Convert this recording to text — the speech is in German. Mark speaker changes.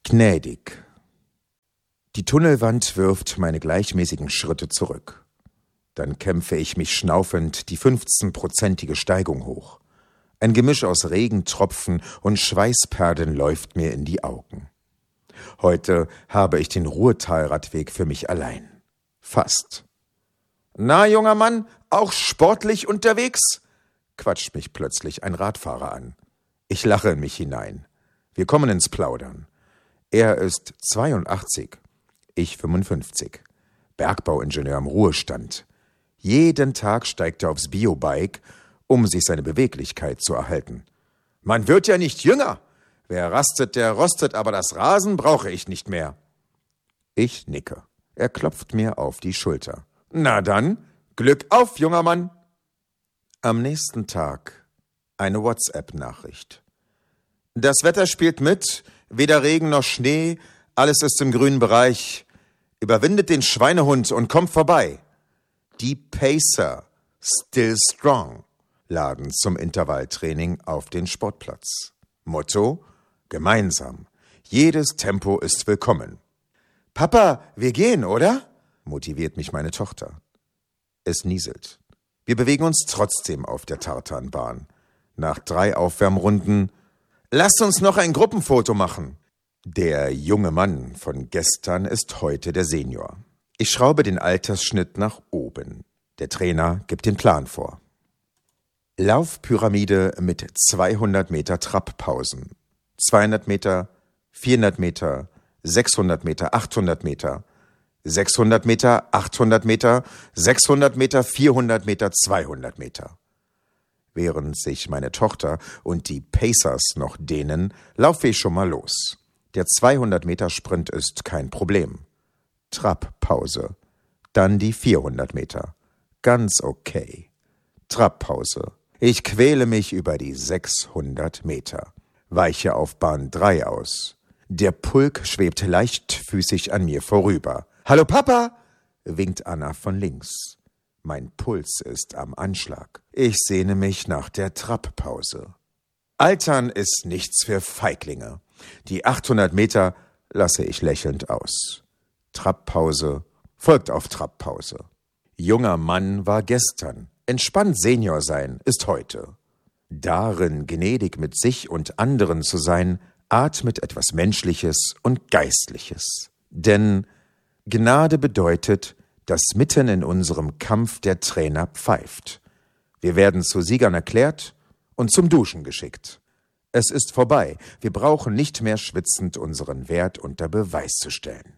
Speaker 1: Gnädig. Die Tunnelwand wirft meine gleichmäßigen Schritte zurück. Dann kämpfe ich mich schnaufend die 15-prozentige Steigung hoch. Ein Gemisch aus Regentropfen und Schweißperlen läuft mir in die Augen. Heute habe ich den Ruhrtalradweg für mich allein. Fast. »Na, junger Mann, auch sportlich unterwegs?« quatscht mich plötzlich ein Radfahrer an. Ich lache in mich hinein. Wir kommen ins Plaudern. Er ist 82, ich 55. Bergbauingenieur im Ruhestand. Jeden Tag steigt er aufs Biobike, um sich seine Beweglichkeit zu erhalten. »Man wird ja nicht jünger. Wer rastet, der rostet, aber das Rasen brauche ich nicht mehr.« Ich nicke. Er klopft mir auf die Schulter. »Na dann, Glück auf, junger Mann!« Am nächsten Tag eine WhatsApp-Nachricht. »Das Wetter spielt mit, weder Regen noch Schnee, alles ist im grünen Bereich. Überwindet den Schweinehund und kommt vorbei. Die Pacer, still strong, laden zum Intervalltraining auf den Sportplatz. Motto: gemeinsam. Jedes Tempo ist willkommen. »Papa, wir gehen, oder?« motiviert mich meine Tochter. Es nieselt. Wir bewegen uns trotzdem auf der Tartanbahn. Nach 3 Aufwärmrunden: »Lasst uns noch ein Gruppenfoto machen.« Der junge Mann von gestern ist heute der Senior. Ich schraube den Altersschnitt nach oben. Der Trainer gibt den Plan vor. Laufpyramide mit 200 Meter Trabpausen. 200 Meter, 400 Meter, 600 Meter, 800 Meter, 600 Meter, 800 Meter, 600 Meter, 400 Meter, 200 Meter. Während sich meine Tochter und die Pacers noch dehnen, laufe ich schon mal los. Der 200-Meter-Sprint ist kein Problem. Trabpause. Dann die 400 Meter. Ganz okay. Trabpause. Ich quäle mich über die 600 Meter. Weiche auf Bahn 3 aus. Der Pulk schwebt leichtfüßig an mir vorüber. »Hallo Papa«, winkt Anna von links. Mein Puls ist am Anschlag. Ich sehne mich nach der Trabpause. Altern ist nichts für Feiglinge. Die 800 Meter lasse ich lächelnd aus. Trabpause folgt auf Trabpause. Junger Mann war gestern. Entspannt Senior sein ist heute. Darin gnädig mit sich und anderen zu sein, atmet etwas Menschliches und Geistliches. Denn Gnade bedeutet, dass mitten in unserem Kampf der Trainer pfeift. Wir werden zu Siegern erklärt und zum Duschen geschickt. Es ist vorbei. Wir brauchen nicht mehr schwitzend unseren Wert unter Beweis zu stellen.